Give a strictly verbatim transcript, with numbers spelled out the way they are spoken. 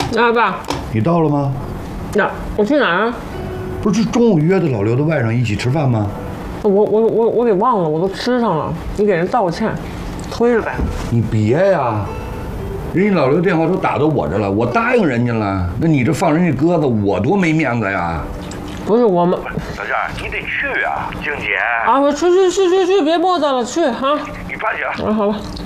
啊，爸， 你到了吗？ 那我去哪儿啊？ 不是中午约的老刘的外甥一起吃饭吗？ 我我我我给忘了，我都吃上了。你给人道个歉，推了呗。 你别呀，人家老刘电话都打到我这了，我答应人家了。那你这放人家鸽子，我多没面子呀！ 不是我们， 小健，你得去啊，静姐。 啊，我去去去去去，别磨叽了，去哈。 你放心啊。 啊，好吧。